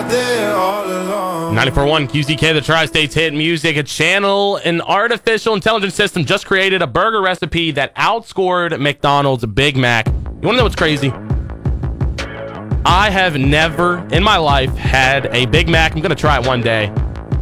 there all along. 94.1 QZK, the Tri-States hit music. A channel, an artificial intelligence system just created a burger recipe that outscored McDonald's Big Mac. You want to know what's crazy? I have never in my life had a Big Mac. I'm going to try it one day.